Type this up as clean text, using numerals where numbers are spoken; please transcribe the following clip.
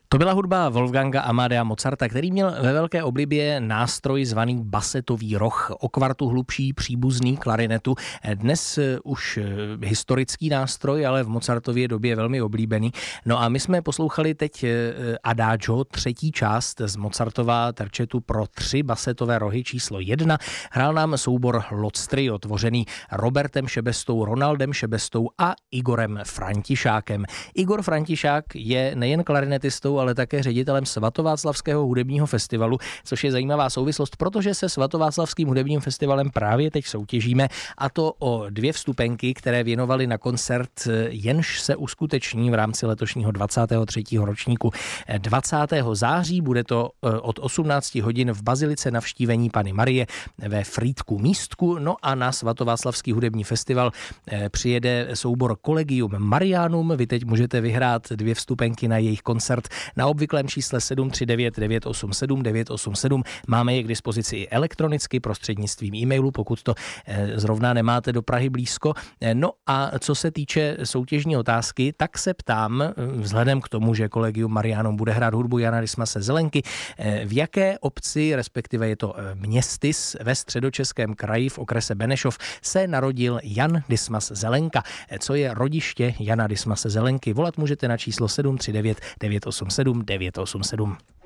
To byla hudba Wolfganga Amadea Mozarta, který měl ve velké oblibě nástroj zvaný basetový roh, o kvartu hlubší příbuzný klarinetu. Dnes už historický nástroj, ale v Mozartově době velmi oblíbený. No a my jsme poslouchali teď Adagio, třetí část z Mozartova terčetu pro 3 basetové rohy číslo 1. Hrál nám soubor Lotz Trio, tvořený Robertem Šebestou, Ronaldem Šebestou a Igorem Františákem. Igor Františák je nejen klarinetistou, ale také ředitelem Svatováclavského hudebního festivalu, což je zajímavá souvislost, protože se Svatováclavským hudebním festivalem právě teď soutěžíme, a to o 2 vstupenky, které věnovali na koncert, jenž se uskuteční v rámci letošního 23. ročníku 20. září. Bude to od 18 hodin v Bazilice Navštívení Panny Marie ve Frýdku Místku. No a na Svatováclavský hudební festival přijede soubor Collegium Marianum. Vy teď můžete vyhrát 2 vstupenky na jejich koncert na obvyklém čísle 739 987 987. Máme je k dispozici i elektronicky prostřednictvím e-mailu, pokud to zrovna nemáte do Prahy blízko. No a co se týče soutěžní otázky, tak se ptám, vzhledem k tomu, že Collegium Marianum bude hrát hudbu Jana Dismase Zelenky, v jaké obci, respektive je to Městys ve Středočeském kraji v okrese Benešov, se narodil Jan Dismas Zelenka. Co je rodiště Jana Dismase Zelenky? Volat můžete na číslo 739 987 987.